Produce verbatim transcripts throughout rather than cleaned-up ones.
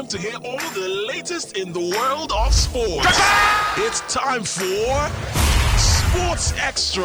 To hear all the latest in the world of sports. It's time for Sports Extra.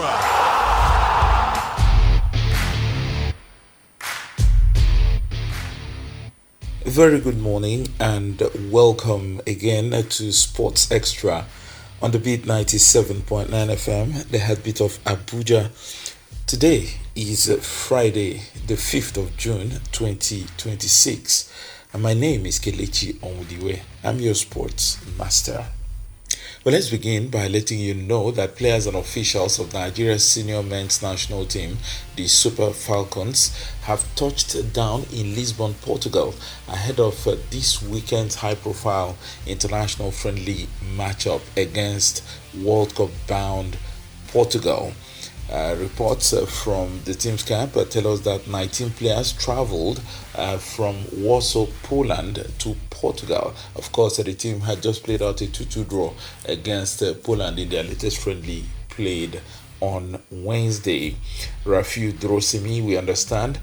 Very good morning and welcome again to Sports Extra on the beat ninety-seven point nine F M, the heartbeat of Abuja. Today is Friday, the fifth of June twenty twenty-six, and my name is Kelechi Onwudiwe. I'm your sports master. Well, let's begin by letting you know that players and officials of Nigeria's senior men's national team, the Super Falcons, have touched down in Lisbon, Portugal, ahead of uh, this weekend's high-profile international friendly matchup against World Cup-bound Portugal. Uh, reports uh, from the team's camp uh, tell us that nineteen players traveled uh, from Warsaw, Poland to Portugal. Of course, uh, the team had just played out a two two draw against uh, Poland in their latest friendly played on Wednesday. Rafiu Drosimi, we understand,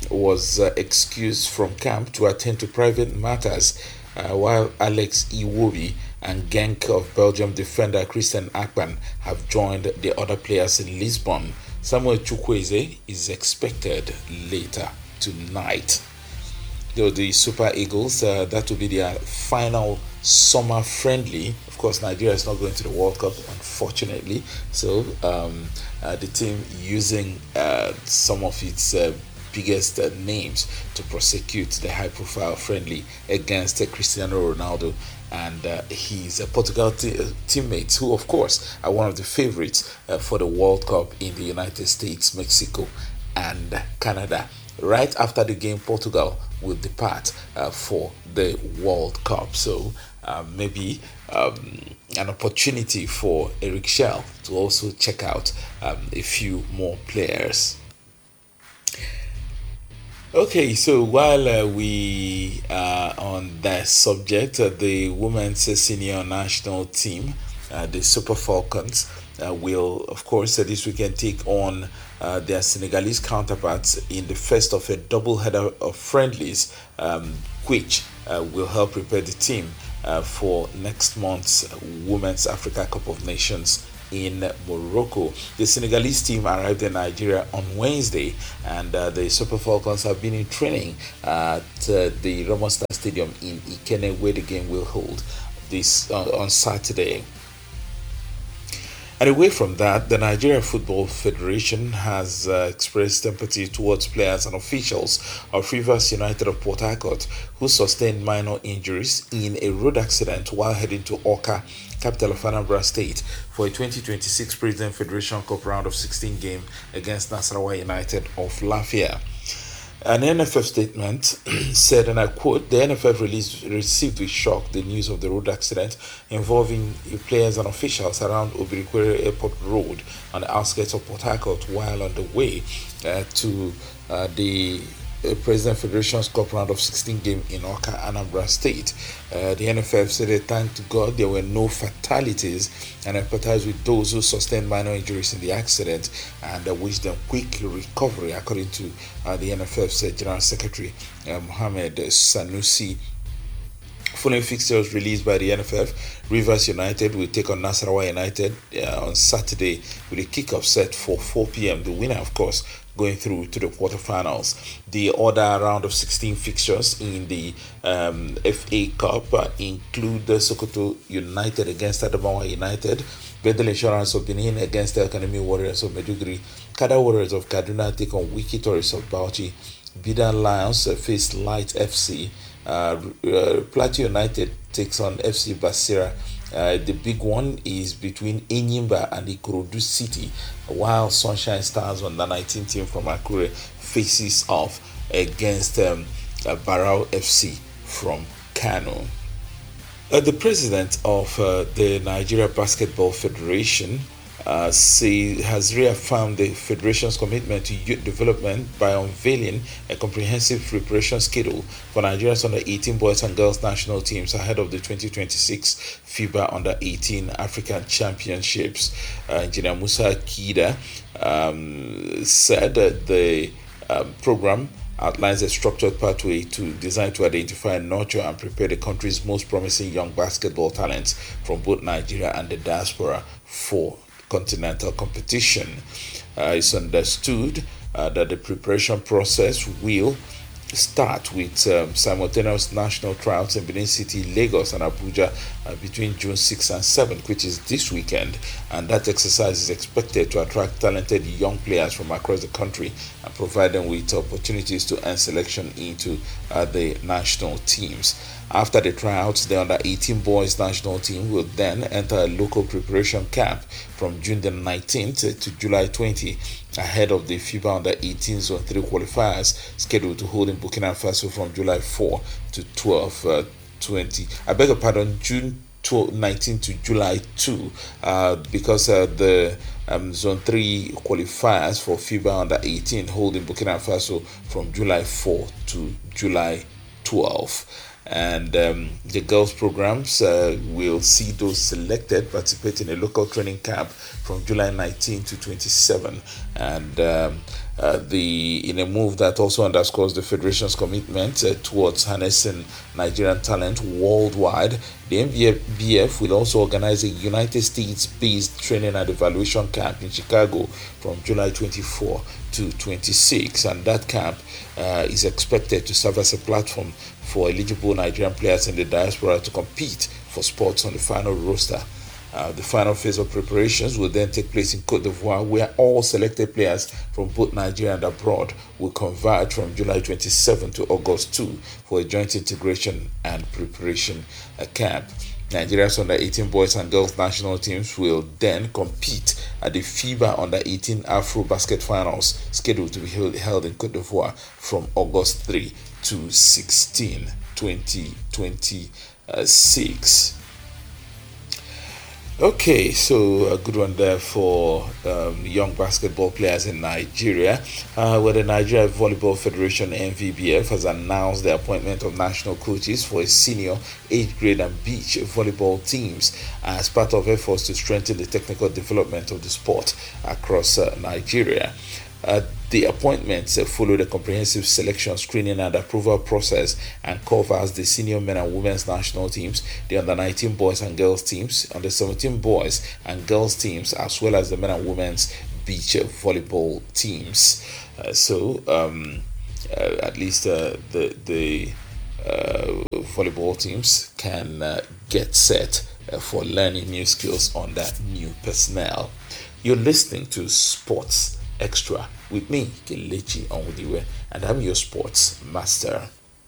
was uh, excused from camp to attend to private matters, uh, while Alex Iwobi and Genk of Belgium defender Christian Akpan have joined the other players in Lisbon. Samuel Chukwueze is expected later tonight. Though the Super Eagles, uh, that will be their final summer friendly. Of course, Nigeria is not going to the World Cup, unfortunately. So um, uh, the team using uh, some of its uh, biggest uh, names to prosecute the high-profile friendly against uh, Cristiano Ronaldo and uh, his uh, Portugal t- uh, teammates, who of course are one of the favorites uh, for the World Cup in the United States, Mexico and Canada. Right after the game, Portugal will depart uh, for the World Cup. So uh, maybe um, an opportunity for Eric Schell to also check out um, a few more players. Okay, so while uh, we are on that subject, uh, the women's senior national team, uh, the Super Falcons, uh, will, of course, uh, this weekend take on uh, their Senegalese counterparts in the first of a double header of friendlies, um, which uh, will help prepare the team uh, for next month's Women's Africa Cup of Nations in Morocco. The Senegalese team arrived in Nigeria on Wednesday, and uh, the Super Falcons have been in training at uh, the Remo Star Stadium in Ikenne, where the game will hold this uh, on Saturday. And away from that, the Nigeria Football Federation has uh, expressed sympathy towards players and officials of Rivers United of Port Harcourt who sustained minor injuries in a road accident while heading to Awka, capital of Anambra State, for a twenty twenty-six President Federation Cup round of sixteen game against Nasarawa United of Lafia. An N F F statement said, and I quote, "The N F F released, received with shock the news of the road accident involving players and officials around Obirikwere Airport Road on the outskirts of Port Harcourt while on the way uh, to uh, the uh, President Federation's Cup round of sixteen game in Awka, Anambra State." Uh, the N F F said they thanked God there were no fatalities and empathize with those who sustained minor injuries in the accident and uh, wish them quick recovery, according to uh, the N F F's uh, General Secretary uh, Mohamed Sanusi. Following fixtures released by the N F F, Rivers United will take on Nasarawa United uh, on Saturday with a kickoff set for four p.m. The winner, of course, going through to the quarterfinals. The other round of sixteen fixtures in the um, F A Cup uh, include the Sokoto United against Adamawa United, Bedel Insurance of Benin against the Academy Warriors of Meduguri, Kada Warriors of Kaduna take on Wiki Tourists of Bauchi, Bidan Lions uh, face Light F C, uh, uh, Plateau United takes on F C Basira. Uh, the big one is between Enyimba and Ikorodu City, while Sunshine Stars on the nineteen team from Akure faces off against um, uh, Barao F C from Kano. Uh, the president of uh, the Nigeria Basketball Federation uh, say, has reaffirmed the Federation's commitment to youth development by unveiling a comprehensive preparation schedule for Nigeria's under eighteen boys and girls national teams ahead of the twenty twenty-six FIBA under eighteen African Championships. Uh, Engineer Musa Kida um, said that the um, program outlines a structured pathway to designed to identify, nurture, and prepare the country's most promising young basketball talents from both Nigeria and the diaspora for continental competition. Uh, it's understood uh, that the preparation process will start with um, simultaneous national trials in Benin City, Lagos, and Abuja uh, between June sixth and seventh, which is this weekend. And that exercise is expected to attract talented young players from across the country and provide them with opportunities to earn selection into uh, the national teams. After the tryouts, the under eighteen boys national team will then enter a local preparation camp from June the nineteenth to July twentieth, ahead of the FIBA under eighteen Zone three qualifiers scheduled to hold in Burkina Faso from July fourth to twelfth, uh, twenty. I beg your pardon, June nineteenth to July second, uh, because uh, the um, Zone three qualifiers for FIBA under eighteen hold in Burkina Faso from July fourth to July twelfth. And um, the girls programs uh, will see those selected participate in a local training camp from July nineteenth to twenty-seventh. And um, uh, the in a move that also underscores the Federation's commitment uh, towards harnessing Nigerian talent worldwide, the N B F will also organize a United States-based training and evaluation camp in Chicago from July twenty-fourth to twenty-sixth. And that camp uh, is expected to serve as a platform for eligible Nigerian players in the diaspora to compete for spots on the final roster. Uh, the final phase of preparations will then take place in Cote d'Ivoire, where all selected players from both Nigeria and abroad will converge from July twenty-seventh to August second for a joint integration and preparation uh, camp. Nigeria's under eighteen boys and girls national teams will then compete at the FIBA under eighteen Afro Basket Finals, scheduled to be held, held in Cote d'Ivoire from August third to sixteenth, twenty twenty-six. Okay, so a good one there for um, young basketball players in Nigeria, uh, where the Nigeria Volleyball Federation N V B F has announced the appointment of national coaches for its senior, age grade and beach volleyball teams as part of efforts to strengthen the technical development of the sport across uh, Nigeria. Uh, the appointments uh, follow the comprehensive selection, screening and approval process and covers the senior men and women's national teams, the under nineteen boys and girls teams, under seventeen boys and girls teams, as well as the men and women's beach volleyball teams. Uh, so um, uh, at least uh, the, the uh, volleyball teams can uh, get set uh, for learning new skills under new personnel. You're listening to Sports Extra with me, Kelechi Onwudiwe, and I'm your sports master.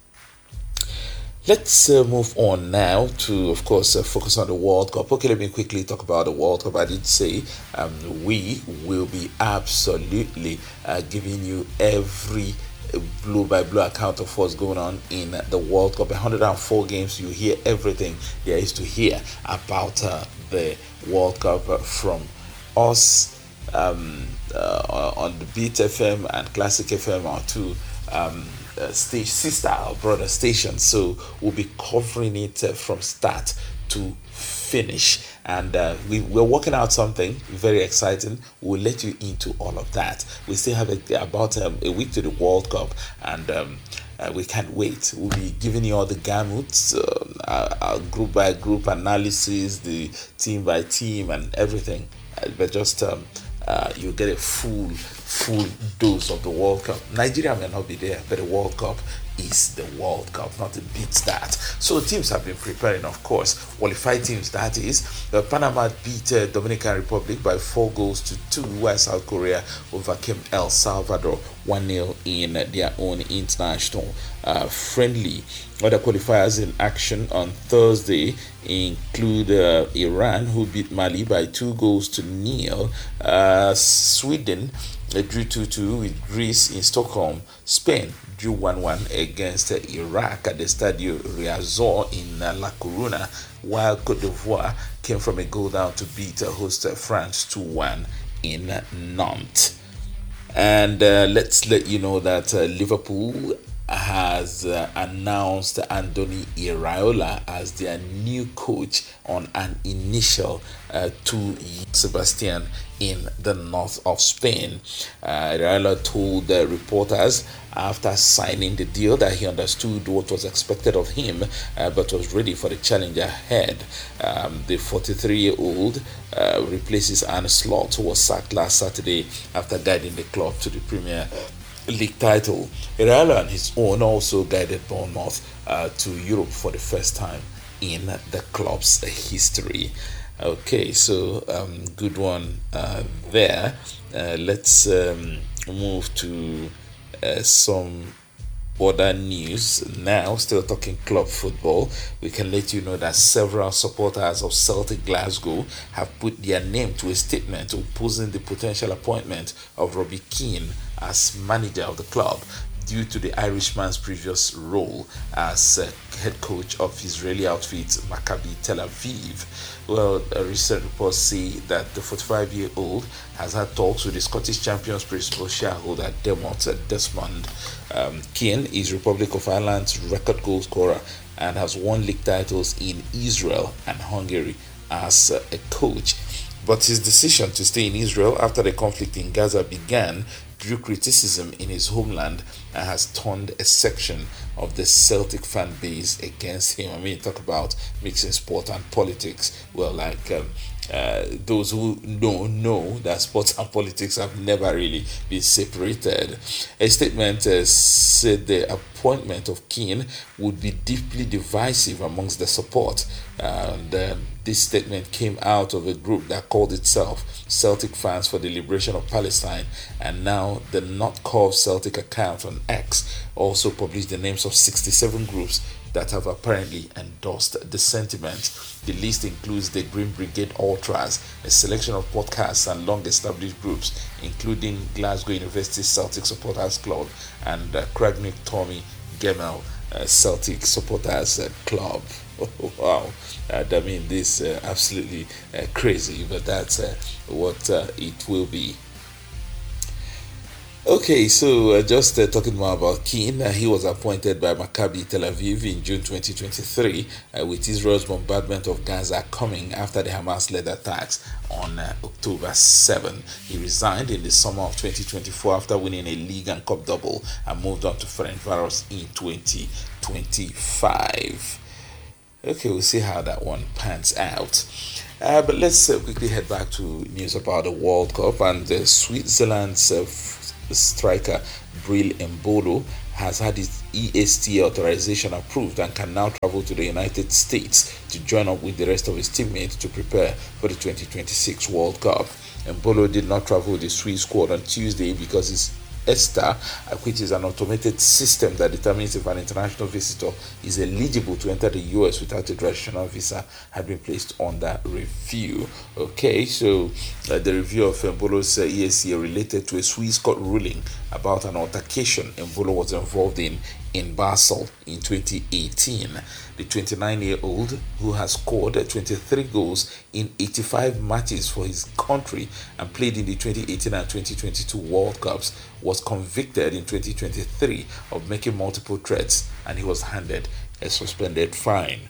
Let's uh, move on now to, of course, uh, focus on the World Cup. Okay, let me quickly talk about the World Cup. I did say um, we will be absolutely uh, giving you every blow-by-blow account of what's going on in the World Cup. one hundred four games, you hear everything there is to hear about uh, the World Cup uh, from us. Um, uh, on the Beat F M and Classic F M are two um, uh, stage sister or brother stations, so we'll be covering it uh, from start to finish, and uh, we, we're working out something very exciting. We'll let you into all of that. We still have a, about um, a week to the World Cup, and um, uh, we can't wait. We'll be giving you all the gamuts, uh, our, our group by group analysis, the team by team and everything, uh, but just um, Uh, you get a full, full dose of the World Cup. Nigeria may not be there, but the World Cup is the World Cup, not to beat that. So teams have been preparing, of course. Qualified teams, that is. Uh, Panama beat uh, Dominican Republic by four goals to two, while South Korea overcame El Salvador one nil in their own international uh, friendly. Other qualifiers in action on Thursday include uh, Iran, who beat Mali by two goals to nil. Uh, Sweden uh, drew two two with Greece in Stockholm. Spain drew one one against uh, Iraq at the Stadio Riazor in uh, La Coruna, while Cote d'Ivoire came from a goal down to beat uh, host uh, France two one in uh, Nantes. And uh, let's let you know that uh, Liverpool has uh, announced Andoni Iraola as their new coach on an initial uh, two Sebastian in the north of Spain. Uh, Iraola told the reporters after signing the deal that he understood what was expected of him, uh, but was ready for the challenge ahead. Um, the forty-three-year-old uh, replaces Arne Slot, who was sacked last Saturday after guiding the club to the Premier League title. Iraola on his own also guided Bournemouth uh, to Europe for the first time in the club's history. Okay, so um, good one uh, there. Uh, let's um, move to uh, some other news now. Still talking club football, we can let you know that several supporters of Celtic Glasgow have put their name to a statement opposing the potential appointment of Robbie Keane as manager of the club due to the Irishman's previous role as uh, head coach of Israeli outfit Maccabi Tel Aviv. Well, a recent reports say that the forty-five-year-old has had talks with the Scottish Champions principal shareholder Dermot Desmond. Um, Keane is Republic of Ireland's record goal scorer and has won league titles in Israel and Hungary as uh, a coach. But his decision to stay in Israel after the conflict in Gaza began drew criticism in his homeland and has turned a section of the Celtic fan base against him. I mean, talk about mixing sport and politics. Well, like um, uh, those who don't know that sports and politics have never really been separated. A statement uh, said the appointment of Keane would be deeply divisive amongst the support. And um, this statement came out of a group that called itself Celtic Fans for the Liberation of Palestine, and now the Not Cove Celtic account on X also published the names of sixty-seven groups that have apparently endorsed the sentiment. The list includes the Green Brigade Ultras, a selection of podcasts and long-established groups, including Glasgow University Celtic Supporters Club and uh, Craignick Tommy Gemmell uh, Celtic Supporters uh, Club. Oh, wow, uh, I mean, this uh, absolutely uh, crazy, but that's uh, what uh, it will be. Okay, so uh, just uh, talking more about Keane, uh, he was appointed by Maccabi Tel Aviv in June twenty twenty-three, uh, with Israel's bombardment of Gaza coming after the Hamas-led attacks on uh, October seventh. He resigned in the summer of twenty twenty-four after winning a league and cup double and moved on to Ferencváros in twenty twenty-five. Okay, we'll see how that one pans out. Uh, but let's uh, quickly head back to news about the World Cup. And uh, Switzerland's uh, f- striker Bril Embolo has had his E S T A authorization approved and can now travel to the United States to join up with the rest of his teammates to prepare for the twenty twenty-six World Cup. Embolo did not travel with the Swiss squad on Tuesday because his ESTA, which is an automated system that determines if an international visitor is eligible to enter the U S without a traditional visa, had been placed under review. Okay, so uh, the review of Embolo's uh, E S C A related to a Swiss court ruling about an altercation Embolo was involved in in Basel in twenty eighteen. The twenty-nine-year-old, who has scored twenty-three goals in eighty-five matches for his country and played in the twenty eighteen and twenty twenty-two World Cups, was convicted in twenty twenty-three of making multiple threats, and he was handed a suspended fine.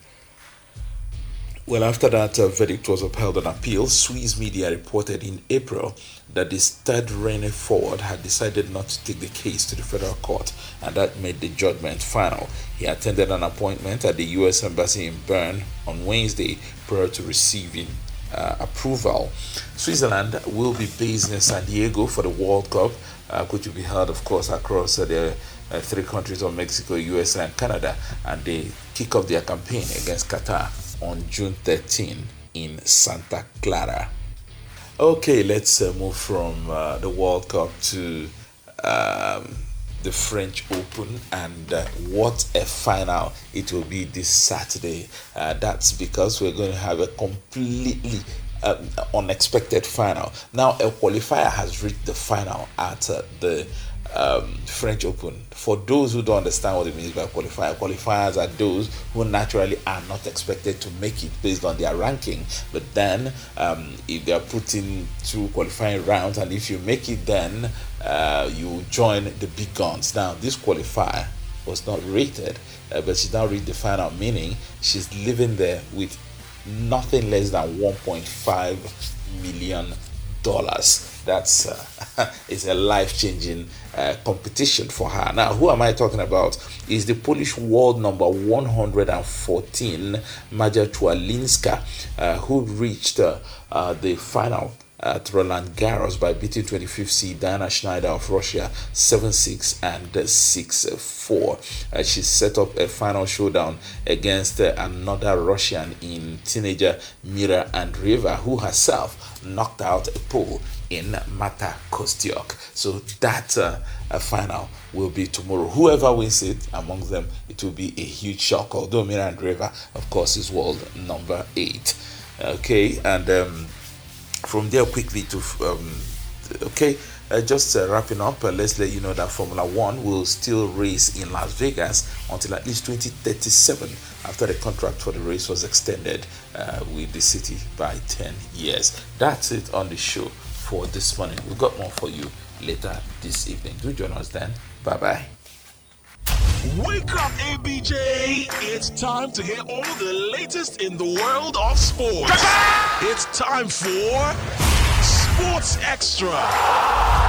Well, after that uh, verdict was upheld on appeal, Swiss media reported in April that the Stade Rennais forward had decided not to take the case to the federal court, and that made the judgment final. He attended an appointment at the U S Embassy in Bern on Wednesday prior to receiving uh, approval. Switzerland will be based in San Diego for the World Cup, uh, which will be held, of course, across uh, the uh, three countries of Mexico, U S A, and Canada, and they kick off their campaign against Qatar on June thirteenth in Santa Clara. Okay, let's uh, move from uh, the World Cup to um, the French Open, and uh, what a final it will be this Saturday. Uh, that's because we're going to have a completely uh, unexpected final. Now, a qualifier has reached the final at uh, the Um, French Open. For those who don't understand what it means by qualifier, qualifiers are those who naturally are not expected to make it based on their ranking, but then um, if they are put in through qualifying rounds, and if you make it, then uh, you join the big guns. Now, this qualifier was not rated, uh, but she's now reached the final, meaning she's living there with nothing less than one point five million dollars. That's uh, is a life-changing uh, competition for her. Now, who am I talking about? Is the Polish world number one hundred fourteen, Maja Czwalinska, uh, who reached uh, uh, the final at Roland Garros by beating twenty-fifth seed Diana Schneider of Russia seven six and six four. Uh, she set up a final showdown against uh, another Russian in teenager Mira Andreeva, who herself knocked out a Pole in Marta Kostyuk. So that uh, uh, final will be tomorrow. Whoever wins it among them, it will be a huge shock. Although Mira Andreeva, of course, is world number eight. Okay, and um, from there quickly to um, okay uh, just uh, wrapping up, uh, let's let you know that Formula One will still race in Las Vegas until at least twenty thirty-seven, after the contract for the race was extended uh, with the city by ten years. That's it on the show for this morning. We've got more for you later this evening. Do join us then. Bye bye. Wake up, A B J! It's time to hear all the latest in the world of sports. It's time for Sports Extra.